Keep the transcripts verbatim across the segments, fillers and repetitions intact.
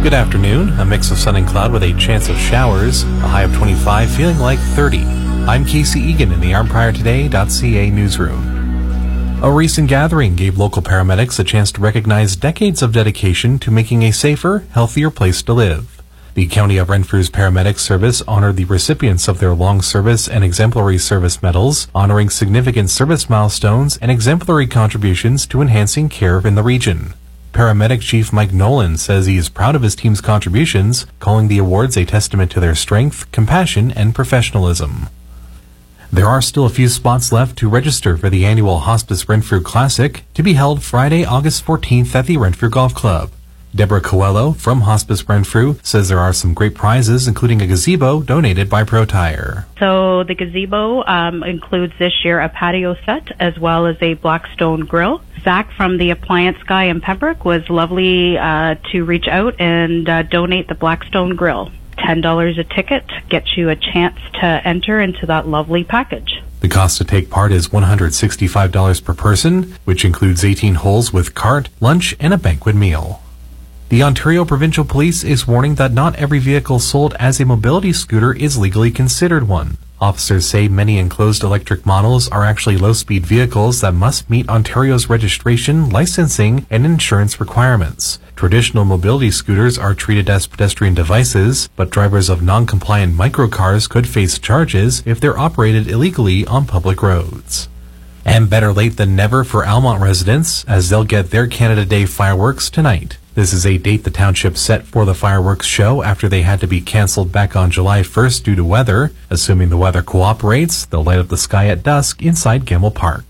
Good afternoon. A mix of sun and cloud with a chance of showers. A high of twenty-five, feeling like thirty. I'm Casey Egan in the arm prior today dot c a newsroom. A recent gathering gave local paramedics a chance to recognize decades of dedication to making a safer, healthier place to live. The County of Renfrew's Paramedic Service honored the recipients of their long service and exemplary service medals, honoring significant service milestones and exemplary contributions to enhancing care in the region. Paramedic Chief Mike Nolan says he is proud of his team's contributions, calling the awards a testament to their strength, compassion, and professionalism. There are still a few spots left to register for the annual Hospice Renfrew Classic, to be held Friday, August fourteenth at the Renfrew Golf Club. Deborah Coelho from Hospice Renfrew says there are some great prizes, including a gazebo donated by ProTire. So the gazebo um, includes this year a patio set as well as a Blackstone grill. Zach from the Appliance Guy in Pembroke was lovely uh, to reach out and uh, donate the Blackstone grill. ten dollars a ticket gets you a chance to enter into that lovely package. The cost to take part is one hundred sixty-five dollars per person, which includes eighteen holes with cart, lunch, and a banquet meal. The Ontario Provincial Police is warning that not every vehicle sold as a mobility scooter is legally considered one. Officers say many enclosed electric models are actually low-speed vehicles that must meet Ontario's registration, licensing, and insurance requirements. Traditional mobility scooters are treated as pedestrian devices, but drivers of non-compliant microcars could face charges if they're operated illegally on public roads. And better late than never for Almonte residents, as they'll get their Canada Day fireworks tonight. This is a date the township set for the fireworks show after they had to be canceled back on July first due to weather. Assuming the weather cooperates, they'll light up the sky at dusk inside Gamble Park.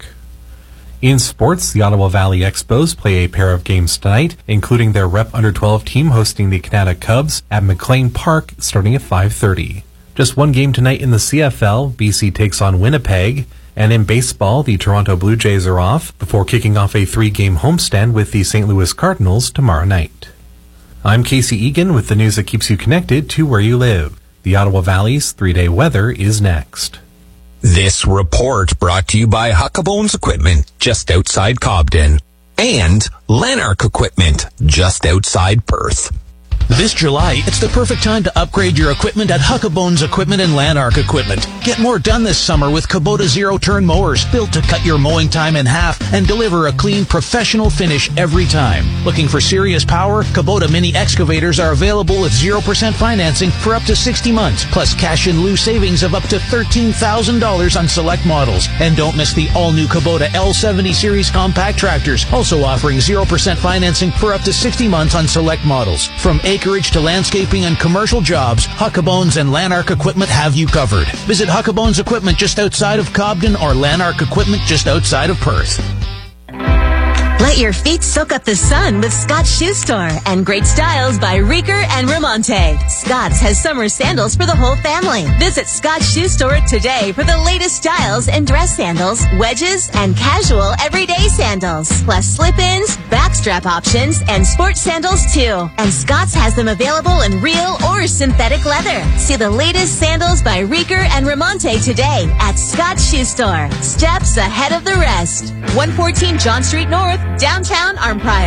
In sports, the Ottawa Valley Expos play a pair of games tonight, including their Rep under twelve team hosting the Canada Cubs at McLean Park starting at five thirty. Just one game tonight in the C F L, B C takes on Winnipeg. And in baseball, the Toronto Blue Jays are off before kicking off a three-game homestand with the Saint Louis Cardinals tomorrow night. I'm Casey Egan with the news that keeps you connected to where you live. The Ottawa Valley's three-day weather is next. This report brought to you by Huckabones Equipment, just outside Cobden, and Lanark Equipment, just outside Perth. This July, it's the perfect time to upgrade your equipment at Huckabones Equipment and Lanark Equipment. Get more done this summer with Kubota zero-turn mowers, built to cut your mowing time in half and deliver a clean, professional finish every time. Looking for serious power? Kubota mini excavators are available with zero percent financing for up to sixty months, plus cash in lieu savings of up to thirteen thousand dollars on select models. And don't miss the all-new Kubota L seventy series compact tractors, also offering zero percent financing for up to sixty months on select models. From acreage to landscaping and commercial jobs, Huckabones and Lanark Equipment have you covered. Visit Huckabones Equipment just outside of Cobden or Lanark Equipment just outside of Perth. Let your feet soak up the sun with Scott's Shoe Store and great styles by Rieker and Ramonte. Scott's has summer sandals for the whole family. Visit Scott's Shoe Store today for the latest styles in dress sandals, wedges, and casual everyday sandals. Plus slip-ins, backstrap options, and sports sandals too. And Scott's has them available in real or synthetic leather. See the latest sandals by Rieker and Ramonte today at Scott's Shoe Store. Steps ahead of the rest. one fourteen John Street North, downtown Arnprior.